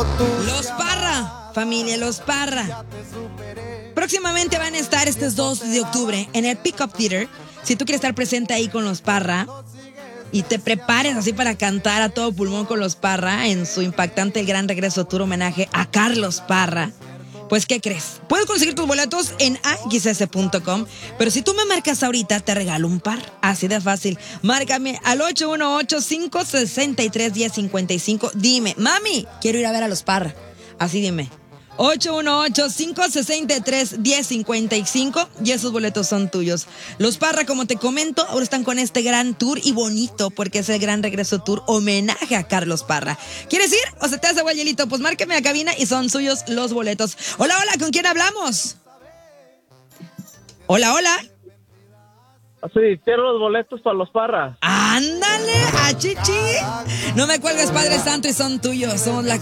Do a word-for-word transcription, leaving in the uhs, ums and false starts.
Los Parra, familia, Los Parra. Próximamente van a estar este dos de octubre en el Pickup Theater. Si tú quieres estar presente ahí con Los Parra y te prepares así para cantar a todo pulmón con Los Parra en su impactante El Gran Regreso Tour homenaje a Carlos Parra, pues ¿qué crees? Puedes conseguir tus boletos en a x s punto com, pero si tú me marcas ahorita te regalo un par, así de fácil. Márcame al ocho uno ocho, cinco seis tres, uno cero cinco cinco. Dime, mami, quiero ir a ver a Los Parra. Así dime. ocho uno ocho, cinco seis tres, uno cero cinco cinco y esos boletos son tuyos. Los Parra, como te comento, ahora están con este gran tour y bonito porque es el Gran Regreso Tour homenaje a Carlos Parra. ¿Quieres ir o se te hace guayelito? Pues márqueme a cabina y son suyos los boletos. Hola, hola, ¿con quién hablamos? Hola, hola. Sí, quiero los boletos para Los Parra. ¡Ándale, a chichi! No me cuelgues, Padre Santo, y son tuyos. Somos la